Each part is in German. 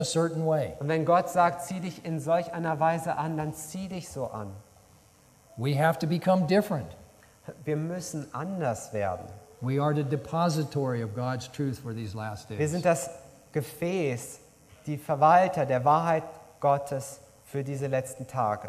a certain way. Und wenn Gott sagt, zieh dich in solch einer Weise an, dann zieh dich so an. We have to become different. Wir müssen anders werden. We are the depository of God's truth for these last Wir days. sind das Gefäß, die Verwalter der Wahrheit Gottes für diese letzten Tage.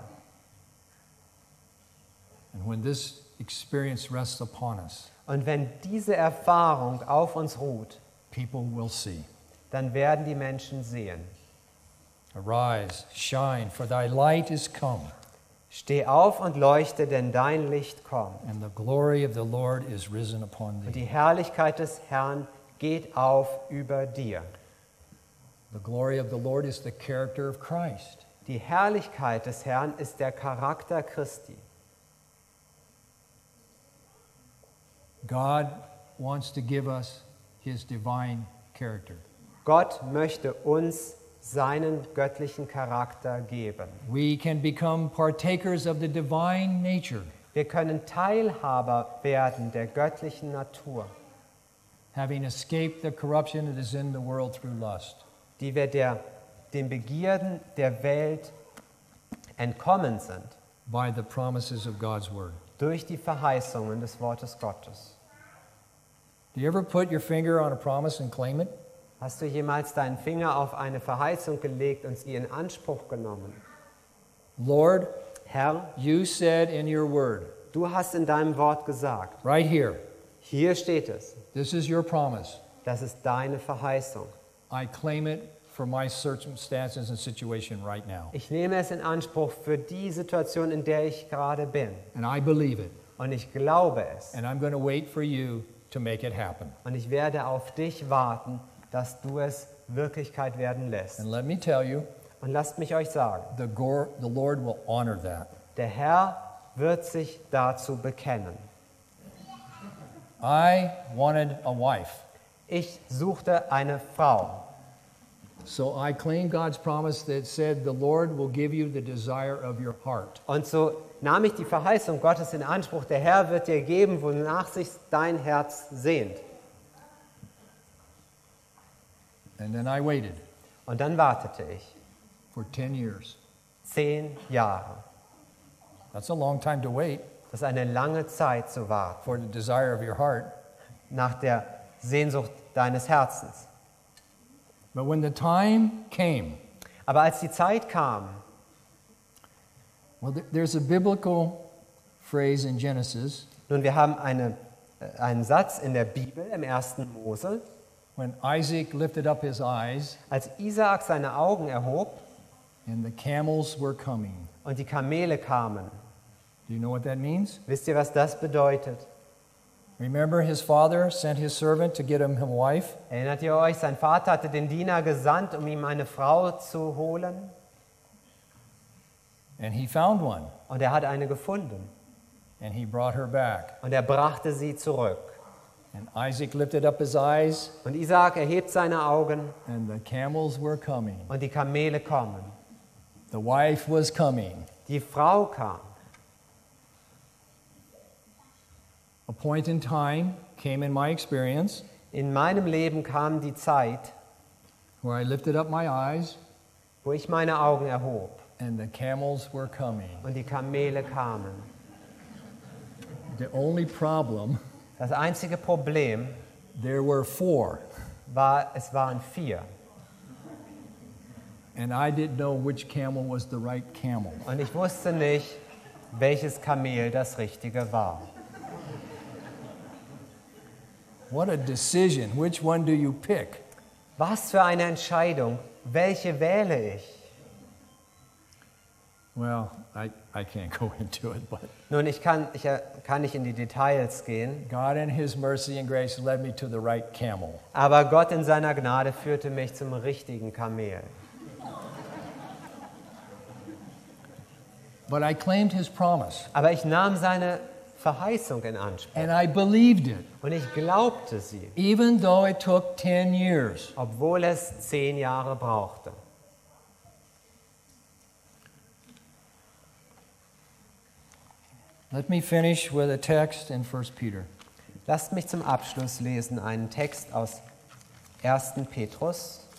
And when this experience rests upon us, Und wenn diese Erfahrung auf uns ruht, people will see. dann werden die Menschen sehen. Arise, shine, for thy light is come, Steh auf und leuchte, denn dein Licht kommt. and the glory of the Lord is risen upon Und thee. die Herrlichkeit des Herrn geht auf über dir. The glory of the Lord is the character of Christ. Die Herrlichkeit des Herrn ist der Charakter Christi. God wants to give us his divine character. Gott möchte uns seinen göttlichen Charakter geben. We can become partakers of the divine nature, Wir können Teilhaber werden der göttlichen Natur, having escaped the corruption that is in the world through lust. die wir den Begierden der Welt entkommen sind By the promises of God's word. durch die Verheißungen des Wortes Gottes. Do you ever put your finger on a promise and claim it? Hast du jemals deinen Finger auf eine Verheißung gelegt und sie in Anspruch genommen? Lord, Herr, you said in your word, du hast in deinem Wort gesagt, right here, hier steht es, this is your promise. das ist deine Verheißung. I claim it for my circumstances and situation right now. Ich nehme es in Anspruch für die Situation, in der ich gerade bin. And I believe it. Und ich glaube es. And I'm going to wait for you to make it happen. Und ich werde auf dich warten, dass du es Wirklichkeit werden lässt. And let me tell you, Und lasst mich euch sagen, the Lord will honor that. der Herr wird sich dazu bekennen. I wanted a wife, Ich suchte eine Frau. so I claimed God's promise that said the Lord will give you the desire of your heart. Und so nahm ich die Verheißung Gottes in Anspruch, der Herr wird dir geben, wonach sich dein Herz sehnt. And then I waited Und dann wartete ich for 10 years. 10 Jahre. That's a long time to wait Das ist eine lange Zeit zu warten for the desire of your heart. nach der Sehnsucht deines Herzens. But when the time came, Aber als die Zeit kam, well, there's a biblical phrase in Genesis nun wir haben einen Satz in der Bibel im 1. Mose, when Isaac lifted up his eyes als Isaak seine Augen erhob and the camels were coming. und die Kamele kamen. Do you know what that means? Wisst ihr, was das bedeutet? Remember, his father sent his servant to get him a wife? Erinnert ihr euch, sein Vater hatte den Diener gesandt, um ihm eine Frau zu holen? And he found one, Und er hat eine gefunden. and he brought her back. Und er brachte sie zurück. And Isaac lifted up his eyes, Und Isaak erhebt seine Augen and the camels were coming. und die Kamele kommen. The wife was coming. Die Frau kam. A point in time came in my experience In meinem Leben kam die Zeit, where I lifted up my eyes, wo ich meine Augen erhob and the camels were coming. und die Kamele kamen. The only problem, Das einzige Problem there were 4, war, es waren 4. and I didn't know which camel was the right camel. Und ich wusste nicht, welches Kamel das Richtige war. What a decision. Which one do you pick? Was für eine Entscheidung. Welche wähle ich? Well, I can't go into it, but Nun, ich kann nicht in die Details gehen, God in his mercy and grace led me to the right camel. aber Gott in seiner Gnade führte mich zum richtigen Kamel. But I claimed his promise, Aber ich nahm seine Verheißung in Anspruch and I believed it, und ich glaubte sie, even though it took 10 years. obwohl es 10 Jahre brauchte. Let me finish with a text in 1 Peter. Lasst mich zum Abschluss lesen einen Text aus 1. Petrus.